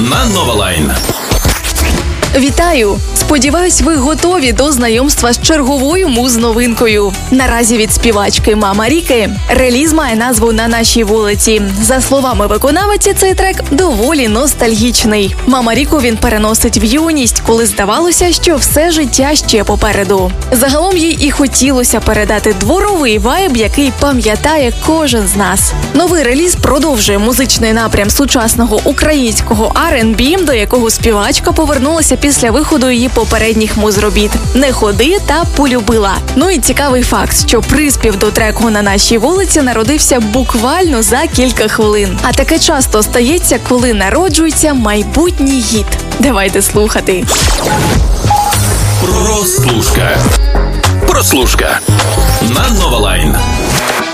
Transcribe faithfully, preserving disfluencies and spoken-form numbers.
на Новалайн. Вітаю! Сподіваюсь, ви готові до знайомства з черговою муз-новинкою. Наразі від співачки Мама Ріки. Реліз має назву «На нашій вулиці». За словами виконавиці, цей трек доволі ностальгічний. Мама Ріку він переносить в юність, коли здавалося, що все життя ще попереду. Загалом їй і хотілося передати дворовий вайб, який пам'ятає кожен з нас. Новий реліз продовжує музичний напрям сучасного українського ар енд бі, до якого співачка повернулася після виходу її попередніх муз-робіт «Не ходи» та «Полюбила». Ну і цікавий факт, що приспів до треку «На нашій вулиці» народився буквально за кілька хвилин. А таке часто стається, коли народжується майбутній гіт. Давайте слухати. Прослушка. Прослушка на Новалайн.